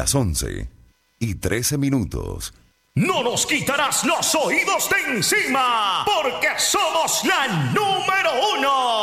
Las 11:13. No nos quitarás los oídos de encima, porque somos la número 1.